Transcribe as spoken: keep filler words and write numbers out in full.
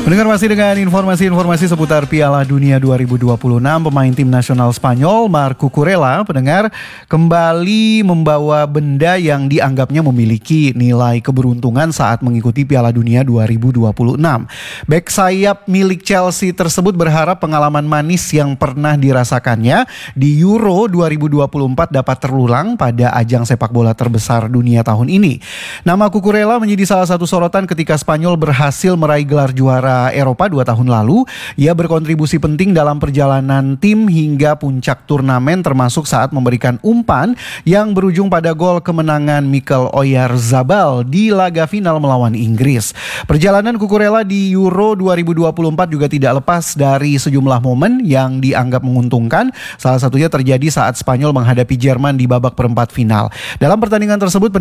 Pendengar, masih dengan informasi-informasi seputar Piala Dunia dua ribu dua puluh enam, pemain tim nasional Spanyol Marc Cucurella, pendengar, kembali membawa benda yang dianggapnya memiliki nilai keberuntungan saat mengikuti Piala Dunia dua ribu dua puluh enam. Bek sayap milik Chelsea tersebut berharap pengalaman manis yang pernah dirasakannya di Euro dua ribu dua puluh empat dapat terulang pada ajang sepak bola terbesar dunia tahun ini. Nama Cucurella menjadi salah satu sorotan ketika Spanyol berhasil meraih gelar juara Eropa dua tahun lalu. Ia berkontribusi penting dalam perjalanan tim hingga puncak turnamen, termasuk saat memberikan umpan yang berujung pada gol kemenangan Mikel Oyarzabal di laga final melawan Inggris. Perjalanan Cucurella di Euro dua ribu dua puluh empat juga tidak lepas dari sejumlah momen yang dianggap menguntungkan. Salah satunya terjadi saat Spanyol menghadapi Jerman di babak perempat final. Dalam pertandingan tersebut,